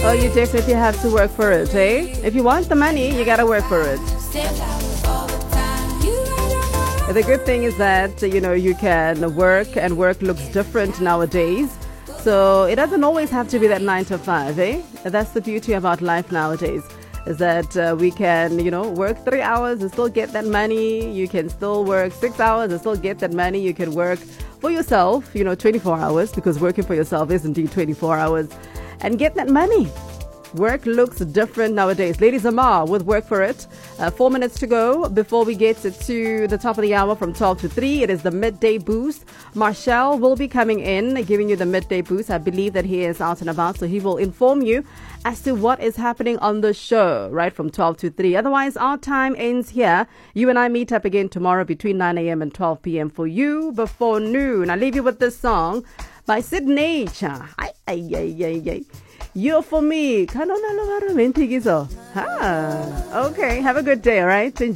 Oh, you definitely have to work for it, eh? If you want the money, you gotta work for it. The good thing is that, you can work, and work looks different nowadays. So it doesn't always have to be that 9 to 5, eh? That's the beauty about life nowadays, is that we can, work 3 hours and still get that money. You can still work 6 hours and still get that money. You can work for yourself, 24 hours, because working for yourself is indeed 24 hours, and get that money. Work looks different nowadays. Ladies Amar with Work For It. 4 minutes to go before we get to the top of the hour from 12 to 3. It is the Midday Boost. Marshall will be coming in, giving you the Midday Boost. I believe that he is out and about, so he will inform you as to what is happening on the show, right, from 12 to 3. Otherwise, our time ends here. You and I meet up again tomorrow between 9 a.m. and 12 p.m. for you before noon. I'll leave you with this song by Sid Nature. You're for me. Okay, have a good day, all right?